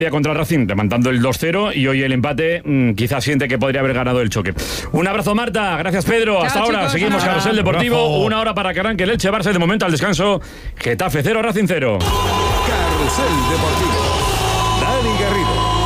contra el Racing, levantando el 2-0 y hoy el empate quizás siente que podría haber ganado el choque. Un abrazo, Marta. Gracias, Pedro. Chao, hasta ahora. chicos, Seguimos Carrusel Deportivo. Una hora para que arranque el Elche Barça. De momento al descanso. Getafe 0, Racing 0. Carrusel Deportivo. Dani Garrido.